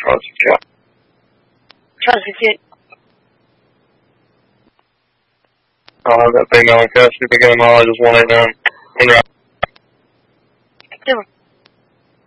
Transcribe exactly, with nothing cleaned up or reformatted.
Charlie sixty-eight. Charlie sixty-eight. I'll have that female in custody beginning mileage is one eight nine. Zero.